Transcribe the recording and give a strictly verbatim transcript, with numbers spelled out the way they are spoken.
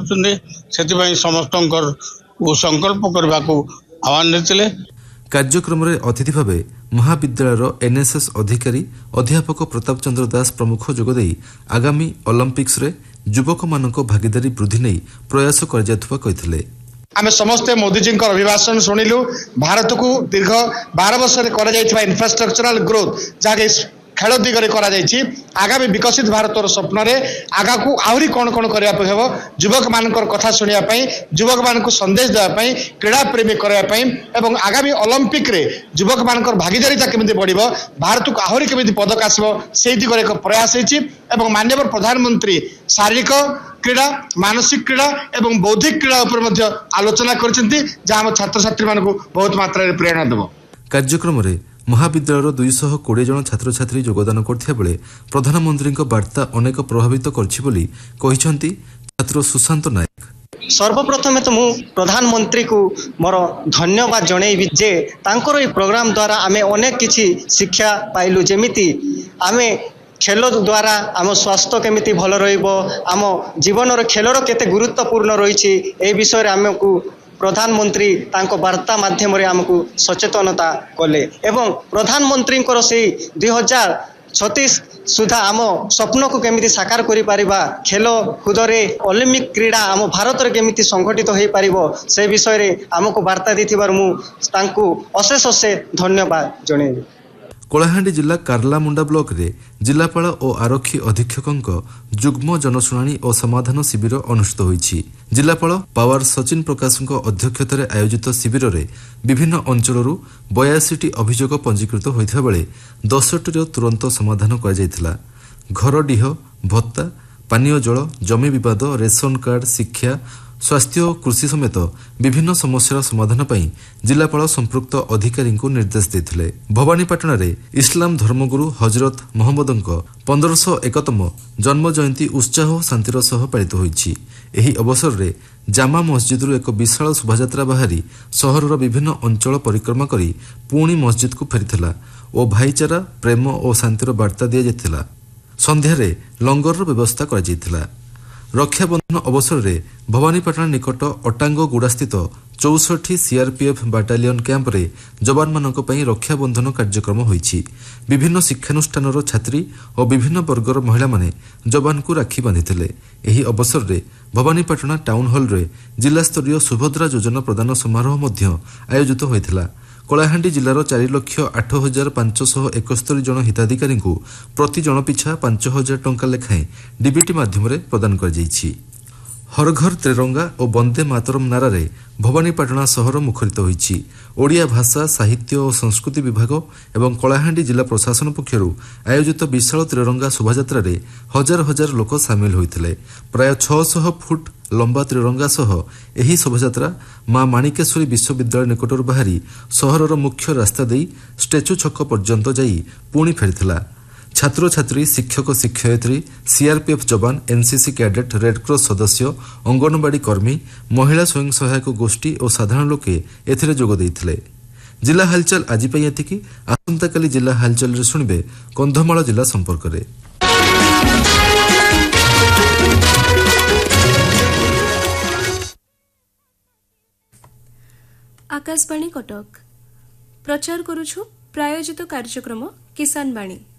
କରୁଛନ୍ତି ସେଥିପାଇଁ ସମସ୍ତଙ୍କର ସଂକଳ୍ପ କରିବାକୁ ଆହ୍ୱାନ ଦେଇଥିଲେ। କାର୍ଯ୍ୟକ୍ରମରେ ଅତିଥି ଭାବେ ମହାବିଦ୍ୟାଳୟର ଏନ୍ଏସ୍ଏସ୍ ଅଧିକାରୀ ଅଧ୍ୟାପକ ପ୍ରତାପ ଚନ୍ଦ୍ର ଦାସ ପ୍ରମୁଖ ଯୋଗଦେଇ ଆଗାମୀ ଅଲିମ୍ପିକ୍ସରେ ଯୁବକମାନଙ୍କ ଭାଗିଦାରୀ ବୃଦ୍ଧି ନେଇ ପ୍ରୟାସ କରାଯାଉଥିବା କହିଥିଲେ। ଆମେ ସମସ୍ତେ ମୋଦିଜୀଙ୍କର ଅଭିଭାଷଣ ଶୁଣିଲୁ। ଭାରତକୁ ଦୀର୍ଘ ବାର ବର୍ଷରେ କରାଯାଇଥିବା ଇନଫ୍ରାଷ୍ଟ୍ରକ୍ଚରାଲ ଗ୍ରୋଥ ଯାହାକି ଖେଳ ଦିଗରେ କରାଯାଇଛି, ଆଗାମୀ ବିକଶିତ ଭାରତର ସ୍ୱପ୍ନରେ ଆଗକୁ ଆହୁରି କ'ଣ କ'ଣ କରିବା ପାଇଁ ହେବ, ଯୁବକମାନଙ୍କର କଥା ଶୁଣିବା ପାଇଁ, ଯୁବକମାନଙ୍କୁ ସନ୍ଦେଶ ଦେବା ପାଇଁ, କ୍ରୀଡ଼ା ପ୍ରେମୀ କରିବା ପାଇଁ ଏବଂ ଆଗାମୀ ଅଲିମ୍ପିକରେ ଯୁବକମାନଙ୍କର ଭାଗିଦାରିତା କେମିତି ବଢ଼ିବ, ଭାରତକୁ ଆହୁରି କେମିତି ପଦକ ଆସିବ, ସେହି ଦିଗରେ ଏକ ପ୍ରୟାସ ହେଇଛି ଏବଂ ମାନ୍ୟବର ପ୍ରଧାନମନ୍ତ୍ରୀ ଶାରୀରିକ କ୍ରୀଡ଼ା, ମାନସିକ କ୍ରୀଡ଼ା ଏବଂ ବୌଦ୍ଧିକ କ୍ରୀଡ଼ା ଉପରେ ମଧ୍ୟ ଆଲୋଚନା କରିଛନ୍ତି, ଯାହା ଆମ ଛାତ୍ରଛାତ୍ରୀମାନଙ୍କୁ ବହୁତ ମାତ୍ରାରେ ପ୍ରେରଣା ଦେବ। କାର୍ଯ୍ୟକ୍ରମରେ ମହାବିଦ୍ୟାଳୟର ଦୁଇଶହ କୋଡ଼ିଏ ଜଣ ଛାତ୍ରଛାତ୍ରୀ ଯୋଗଦାନ କରିଥିବା ବେଳେ ପ୍ରଧାନମନ୍ତ୍ରୀଙ୍କ ବାର୍ତ୍ତା ଅନେକ ପ୍ରଭାବିତ କରିଛି ବୋଲି କହିଛନ୍ତି ଛାତ୍ର ସୁଶାନ୍ତ ନାୟକ। ସର୍ବପ୍ରଥମେ ତ ମୁଁ ପ୍ରଧାନମନ୍ତ୍ରୀକୁ ମୋର ଧନ୍ୟବାଦ ଜଣାଇବି ଯେ ତାଙ୍କର ଏହି ପ୍ରୋଗ୍ରାମ ଦ୍ୱାରା ଆମେ ଅନେକ କିଛି ଶିକ୍ଷା ପାଇଲୁ। ଯେମିତି ଆମେ ଖେଳ ଦ୍ୱାରା ଆମ ସ୍ୱାସ୍ଥ୍ୟ କେମିତି ଭଲ ରହିବ, ଆମ ଜୀବନର ଖେଳର କେତେ ଗୁରୁତ୍ୱପୂର୍ଣ୍ଣ ରହିଛି, ଏହି ବିଷୟରେ ଆମକୁ ପ୍ରଧାନମନ୍ତ୍ରୀ ତାଙ୍କ ବାର୍ତ୍ତା ମାଧ୍ୟମରେ ଆମକୁ ସଚେତନତା କଲେ ଏବଂ ପ୍ରଧାନମନ୍ତ୍ରୀଙ୍କର ସେଇ ଦୁଇ ହଜାର ଛତିଶ ସୁଦ୍ଧା ଆମ ସ୍ୱପ୍ନକୁ କେମିତି ସାକାର କରିପାରିବା, ଖେଳ କୁଦରେ ଅଲିମ୍ପିକ କ୍ରୀଡ଼ା ଆମ ଭାରତରେ କେମିତି ସଂଗଠିତ ହୋଇପାରିବ, ସେ ବିଷୟରେ ଆମକୁ ବାର୍ତ୍ତା ଦେଇଥିବାରୁ ମୁଁ ତାଙ୍କୁ ଅଶେଷ ଅଶେଷ ଧନ୍ୟବାଦ ଜଣାଇବି। କଳାହାଣ୍ଡି ଜିଲ୍ଲା କାର୍ଲାମୁଣ୍ଡା ବ୍ଲକରେ ଜିଲ୍ଲାପାଳ ଓ ଆରକ୍ଷୀ ଅଧୀକ୍ଷକଙ୍କ ଯୁଗ୍ମ ଜନଶୁଣାଣି ଓ ସମାଧାନ ଶିବିର ଅନୁଷ୍ଠିତ ହୋଇଛି। ଜିଲ୍ଲାପାଳ ପାୱାର ସଚିନ ପ୍ରକାଶଙ୍କ ଅଧ୍ୟକ୍ଷତାରେ ଆୟୋଜିତ ଶିବିରରେ ବିଭିନ୍ନ ଅଞ୍ଚଳରୁ ବୟାଅଶୀଟି ଅଭିଯୋଗ ପଞ୍ଜୀକୃତ ହୋଇଥିବା ବେଳେ ଦଶଟିର ତୁରନ୍ତ ସମାଧାନ କରାଯାଇଥିଲା। ଘର ଡିହ, ଭତ୍ତା, ପାନୀୟ ଜଳ, ଜମି ବିବାଦ, ରେସନ କାର୍ଡ, ଶିକ୍ଷା, ସ୍ୱାସ୍ଥ୍ୟ ଓ କୃଷି ସମେତ ବିଭିନ୍ନ ସମସ୍ୟାର ସମାଧାନ ପାଇଁ ଜିଲ୍ଲାପାଳ ସମ୍ପୃକ୍ତ ଅଧିକାରୀଙ୍କୁ ନିର୍ଦ୍ଦେଶ ଦେଇଥିଲେ। ଭବାନୀପାଟଣାରେ ଇସଲାମ ଧର୍ମଗୁରୁ ହଜରତ ମହମ୍ମଦଙ୍କ ପନ୍ଦରଶହ ଏକତମ ଜନ୍ମ ଜୟନ୍ତୀ ଉତ୍ସାହ ଓ ଶାନ୍ତିର ସହ ପାଳିତ ହୋଇଛି। ଏହି ଅବସରରେ ଜାମା ମସଜିଦରୁ ଏକ ବିଶାଳ ଶୋଭାଯାତ୍ରା ବାହାରି ସହରର ବିଭିନ୍ନ ଅଞ୍ଚଳ ପରିକ୍ରମା କରି ପୁଣି ମସଜିଦକୁ ଫେରିଥିଲା ଓ ଭାଇଚାରା, ପ୍ରେମ ଓ ଶାନ୍ତିର ବାର୍ତ୍ତା ଦିଆଯାଇଥିଲା। ସନ୍ଧ୍ୟାରେ ଲଙ୍ଗରର ବ୍ୟବସ୍ଥା କରାଯାଇଥିଲା। ରକ୍ଷାବନ୍ଧନ ଅବସରରେ ଭବାନୀପାଟଣା ନିକଟ ଅଟାଙ୍ଗଗୁଡ଼ାସ୍ଥିତ ଚଉଷଠି ସିଆର୍ପିଏଫ୍ ବାଟାଲିୟନ କ୍ୟାମ୍ପରେ ଯବାନମାନଙ୍କ ପାଇଁ ରକ୍ଷାବନ୍ଧନ କାର୍ଯ୍ୟକ୍ରମ ହୋଇଛି। ବିଭିନ୍ନ ଶିକ୍ଷାନୁଷ୍ଠାନର ଛାତ୍ରୀ ଓ ବିଭିନ୍ନ ବର୍ଗର ମହିଳାମାନେ ଯବାନଙ୍କୁ ରାକ୍ଷୀ ବାନ୍ଧିଥିଲେ। ଏହି ଅବସରରେ ଭବାନୀପାଟଣା ଟାଉନ ହଲ୍ରେ ଜିଲ୍ଲାସ୍ତରୀୟ ସୁଭଦ୍ରା ଯୋଜନା ପ୍ରଦାନ ସମାରୋହ ମଧ୍ୟ ଆୟୋଜିତ ହୋଇଥିଲା। କଳାହାଣ୍ଡି ଜିଲ୍ଲାର ଚାରି ଲକ୍ଷ ଆଠ ହଜାର ପାଞ୍ଚଶହ ଏକସ୍ତରୀ ଜଣ ହିତାଧିକାରୀଙ୍କୁ ପ୍ରତି ଜଣ ପିଛା ପାଞ୍ଚ ହଜାର ଟଙ୍କା ଲେଖାଏଁ ଡିବିଟି ମାଧ୍ୟମରେ ପ୍ରଦାନ କରାଯାଇଛି। ହରଘର ତ୍ରିରଙ୍ଗା ଓ ବନ୍ଦେ ମାତରମ୍ ନାରାରେ ଭବାନୀପାଟଣା ସହର ମୁଖରିତ ହୋଇଛି। ଓଡ଼ିଆ ଭାଷା, ସାହିତ୍ୟ ଓ ସଂସ୍କୃତି ବିଭାଗ ଏବଂ କଳାହାଣ୍ଡି ଜିଲ୍ଲା ପ୍ରଶାସନ ପକ୍ଷରୁ ଆୟୋଜିତ ବିଶାଳ ତ୍ରିରଙ୍ଗା ଶୋଭାଯାତ୍ରାରେ ହଜାର ହଜାର ଲୋକ ସାମିଲ ହୋଇଥିଲେ। ପ୍ରାୟ ଛଅଶହ ଫୁଟ ଲମ୍ବା ତ୍ରିରଙ୍ଗା ସହ ଏହି ଶୋଭାଯାତ୍ରା ମା ମାଣିକେଶ୍ୱରୀ ବିଶ୍ୱବିଦ୍ୟାଳୟ ନିକଟରୁ ବାହାରି ସହରର ମୁଖ୍ୟ ରାସ୍ତା ଦେଇ ଷ୍ଟାଚ୍ୟୁ ଛକ ପର୍ଯ୍ୟନ୍ତ ଯାଇ ପୁଣି ଫେରିଥିଲା। ଛାତ୍ରଛାତ୍ରୀ, ଶିକ୍ଷକ ଶିକ୍ଷୟିତ୍ରୀ, ସିଆର୍ପିଏଫ୍ ଯବାନ, ଏନ୍ସିସି କ୍ୟାଡେଟ୍, ରେଡ୍କ୍ରସ୍ ସଦସ୍ୟ, ଅଙ୍ଗନବାଡି କର୍ମୀ, ମହିଳା ସ୍ୱୟଂ ସହାୟକ ଗୋଷ୍ଠୀ ଓ ସାଧାରଣ ଲୋକେ ଏଥିରେ ଯୋଗ ଦେଇଥିଲେ। ଜିଲ୍ଲା ହାଲଚାଲ ଆଜି ପାଇଁ ଏତିକି। ଆସନ୍ତାକାଲି ଜିଲ୍ଲା ହାଲଚାଲରେ ଶୁଣିବେ କନ୍ଧମାଳ ଜିଲ୍ଲା ସମ୍ପର୍କରେ। आकाशवाणी कटक प्रचार करुछु प्रायोजित कार्यक्रम किसान बाणी।